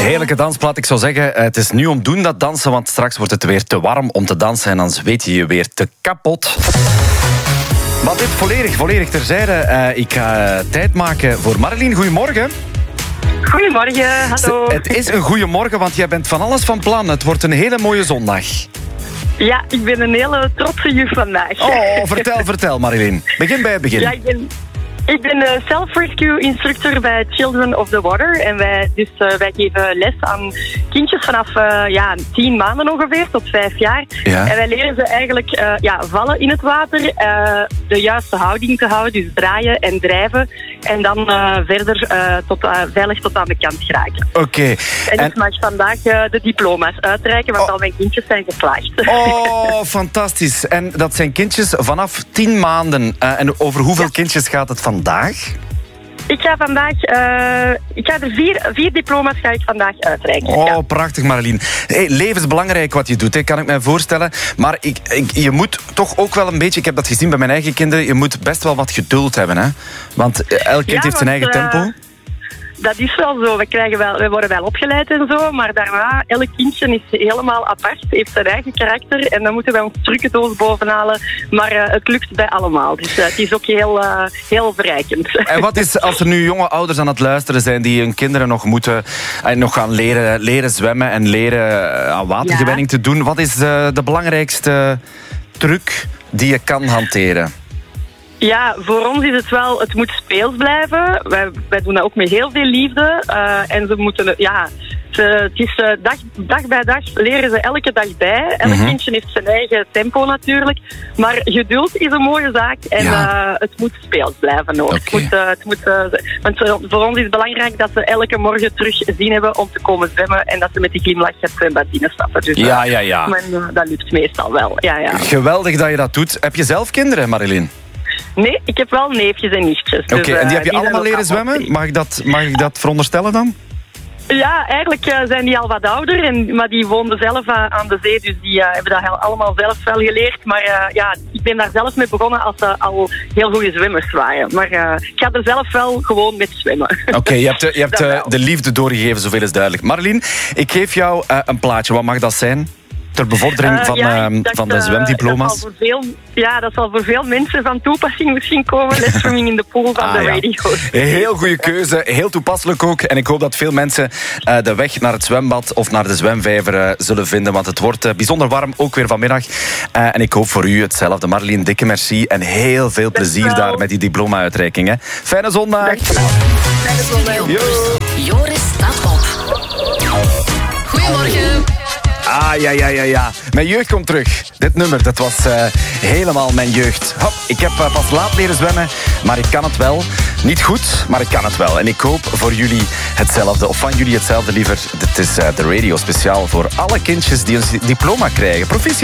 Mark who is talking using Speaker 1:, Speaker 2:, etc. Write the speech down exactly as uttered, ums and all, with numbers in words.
Speaker 1: Heerlijke dansplaat. Ik zou zeggen, het is nu om doen dat dansen, want straks wordt het weer te warm om te dansen en dan zweet je je weer te kapot. Maar dit volledig, volledig terzijde. Uh, ik ga tijd maken voor Marilyn. Goedemorgen.
Speaker 2: Goedemorgen, hallo.
Speaker 1: Het is een goede morgen, want jij bent van alles van plan. Het wordt een hele mooie zondag.
Speaker 2: Ja, ik ben een hele trotse juf vandaag.
Speaker 1: Oh, vertel, vertel Marilyn. Begin bij het begin.
Speaker 2: Ja, ik ben... Ik ben de self-rescue instructor bij Children of the Water. En wij, dus, uh, wij geven les aan kindjes vanaf uh, ja, tien maanden ongeveer tot vijf jaar.
Speaker 1: Ja. En
Speaker 2: wij leren ze eigenlijk uh, ja, vallen in het water, uh, de juiste houding te houden, dus draaien en drijven. En dan uh, verder uh, tot, uh, veilig tot aan de kant geraken.
Speaker 1: Oké. Okay.
Speaker 2: En, en ik mag vandaag uh, de diploma's uitreiken, want oh. al mijn kindjes zijn geslaagd.
Speaker 1: Oh, fantastisch. En dat zijn kindjes vanaf tien maanden. Uh, en over hoeveel ja. kindjes gaat het vandaag?
Speaker 2: Ik ga vandaag, uh, ik ga er vier, vier diploma's ga ik vandaag uitreiken.
Speaker 1: Oh,
Speaker 2: ja.
Speaker 1: prachtig Marilyn. Hey, levensbelangrijk wat je doet, hè, kan ik me voorstellen. Maar ik, ik, je moet toch ook wel een beetje, ik heb dat gezien bij mijn eigen kinderen, je moet best wel wat geduld hebben. Hè? Want elk kind ja, heeft zijn eigen uh, tempo.
Speaker 2: Dat is wel zo. We, krijgen wel, we worden wel opgeleid en zo, maar daarna, elk kindje is helemaal apart, heeft zijn eigen karakter en dan moeten wij ons trucendoos bovenhalen. Maar uh, het lukt bij allemaal. Dus uh, het is ook heel, uh, heel verrijkend.
Speaker 1: En wat is, als er nu jonge ouders aan het luisteren zijn die hun kinderen nog moeten uh, nog gaan leren, leren zwemmen en leren uh, aan watergewenning ja. te doen, wat is uh, de belangrijkste truc die je kan hanteren?
Speaker 2: Ja, voor ons is het wel, het moet speels blijven. Wij, wij doen dat ook met heel veel liefde. Uh, en ze moeten, ja, ze, het is uh, dag, dag bij dag leren ze elke dag bij. Elk mm-hmm. kindje heeft zijn eigen tempo natuurlijk. Maar geduld is een mooie zaak. En ja. uh, het moet speels blijven ook. Okay. Het moet, uh, het moet, uh, want uh, voor ons is het belangrijk dat ze elke morgen terug zin hebben om te komen zwemmen. En dat ze met die glimlach het zwembad binnenstappen. Dus,
Speaker 1: ja, ja, ja.
Speaker 2: Maar, uh, dat lukt meestal wel. Ja, ja.
Speaker 1: Geweldig dat je dat doet. Heb je zelf kinderen, Marilyn?
Speaker 2: Nee, ik heb wel neefjes en nichtjes.
Speaker 1: Oké, okay, dus, uh, en die heb je die allemaal leren zwemmen? Mag ik, dat, mag ik dat veronderstellen dan?
Speaker 2: Ja, eigenlijk uh, zijn die al wat ouder, en, maar die woonden zelf uh, aan de zee, dus die uh, hebben dat heel, allemaal zelf wel geleerd. Maar uh, ja, ik ben daar zelf mee begonnen als ze uh, al heel goede zwemmers waren. Maar uh, ik ga er zelf wel gewoon met zwemmen.
Speaker 1: Oké, okay, je hebt, de, je hebt uh, de liefde doorgegeven, zoveel is duidelijk. Marilyn, ik geef jou uh, een plaatje. Wat mag dat zijn? Ter bevordering uh, van, ja, uh, dacht, van de zwemdiploma's. Uh, dat veel, ja, dat zal voor veel mensen van toepassing misschien komen. Lesswimming in de pool van ah, de radio. Ja. Heel goede keuze, heel toepasselijk ook. En ik hoop dat veel mensen uh, de weg naar het zwembad of naar de zwemvijver uh, zullen vinden. Want het wordt uh, bijzonder warm, ook weer vanmiddag. Uh, en ik hoop voor u hetzelfde. Marilyn, dikke merci. En heel veel plezier daar met die diploma-uitreiking. Hè. Fijne zondag.
Speaker 2: Fijne zondag.
Speaker 3: Joris staat op. Goedemorgen.
Speaker 1: Ah, ja, ja, ja, ja. Mijn jeugd komt terug. Dit nummer, dat was uh, helemaal mijn jeugd. Hop, ik heb uh, pas laat leren zwemmen, maar ik kan het wel. Niet goed, maar ik kan het wel. En ik hoop voor jullie hetzelfde, of van jullie hetzelfde liever. Dit is uh, de radio speciaal voor alle kindjes die een diploma krijgen. Proficiat.